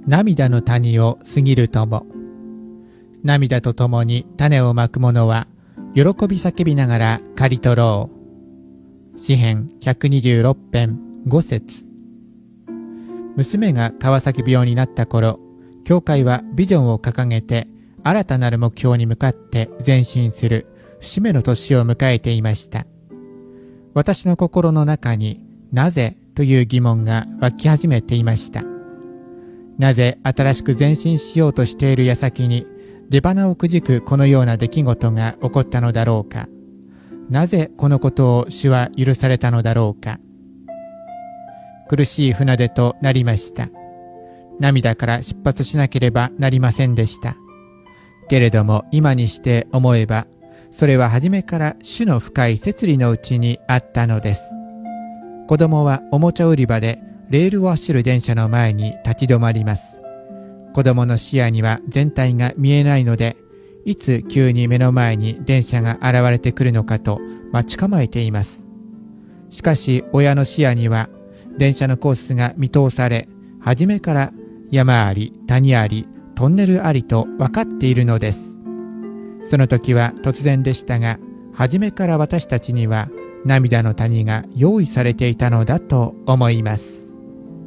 涙の谷を過ぎるとも。涙とともに種をまく者は、喜び叫びながら刈り取ろう。詩編126編5節。娘が川崎病になった頃、教会はビジョンを掲げて、新たなる目標に向かって前進する節目の年を迎えていました。私の心の中に、なぜという疑問が湧き始めていました。なぜ新しく前進しようとしている矢先に、出花をくじくこのような出来事が起こったのだろうか。なぜこのことを主は許されたのだろうか。苦しい船出となりました。涙から出発しなければなりませんでした。けれども今にして思えば、それは初めから主の深い摂理のうちにあったのです。子供はおもちゃ売り場でレールを走る電車の前に立ち止まります。子供の視野には全体が見えないので、いつ急に目の前に電車が現れてくるのかと待ち構えています。しかし親の視野には電車のコースが見通され、初めから山あり谷ありトンネルありと分かっているのです。その時は突然でしたが、初めから私たちには涙の谷が用意されていたのだと思います。